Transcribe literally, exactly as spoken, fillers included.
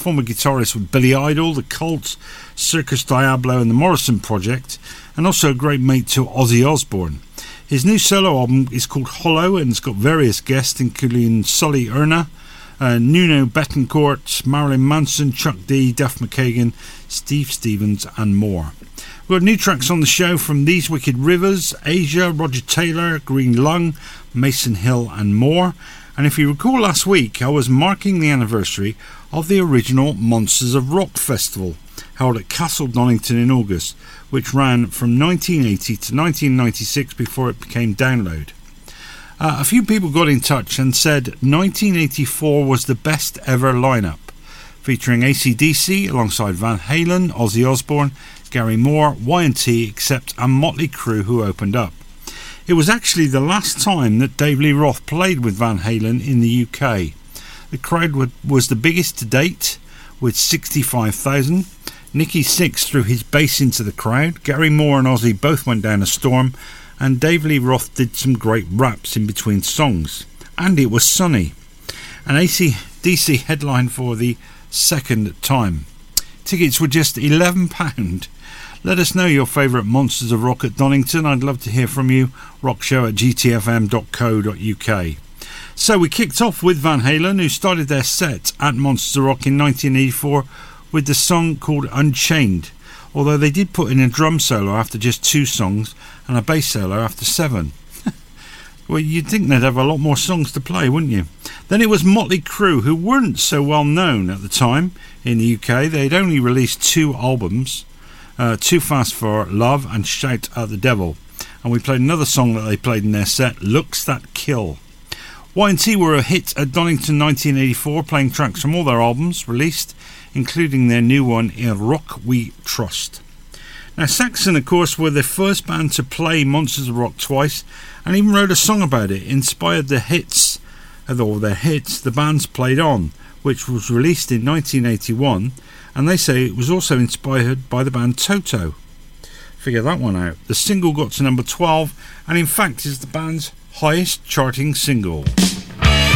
former guitarist with Billy Idol, The Cult, Circus Diablo and the Morrison Project, and also a great mate to Ozzy Osbourne. His new solo album is called Hollow and it's got various guests including Sully Erna, uh, Nuno Bettencourt, Marilyn Manson, Chuck D, Duff McKagan, Steve Stevens and more. We've got new tracks on the show from These Wicked Rivers, Asia, Roger Taylor, Green Lung, Mason Hill and more. And if you recall last week, I was marking the anniversary of the original Monsters of Rock Festival held at Castle Donington in August, which ran from nineteen eighty to nineteen ninety-six before it became Download. Uh, a few people got in touch and said nineteen eighty-four was the best ever lineup, featuring A C D C alongside Van Halen, Ozzy Osbourne, Gary Moore, Y and T, Accept and Motley Crue who opened up. It was actually the last time that Dave Lee Roth played with Van Halen in the U K. The crowd was the biggest to date with sixty-five thousand. Nicky Sixx threw his bass into the crowd. Gary Moore and Ozzy both went down a storm, and Dave Lee Roth did some great raps in between songs. And it was sunny. An A C D C headline for the second time. Tickets were just eleven pounds. Let us know your favourite Monsters of Rock at Donington. I'd love to hear from you. rockshow at g t f m dot co dot u k. So we kicked off with Van Halen, who started their set at Monsters of Rock in nineteen eighty-four with the song called Unchained, although they did put in a drum solo after just two songs and a bass solo after seven. Well, you'd think they'd have a lot more songs to play, wouldn't you? Then it was Motley Crue, who weren't so well known at the time in the U K. They'd only released two albums, uh, Too Fast for Love and Shout at the Devil. And we played another song that they played in their set, Looks That Kill. Y and T were a hit at Donington nineteen eighty-four, playing tracks from all their albums released, including their new one, In Rock We Trust. Now, Saxon, of course, were the first band to play Monsters of Rock twice, and even wrote a song about it, inspired the hits, or their hits, the bands played on, which was released in nineteen eighty-one, and they say it was also inspired by the band Toto. Figure that one out. The single got to number twelve, and in fact is the band's highest charting single.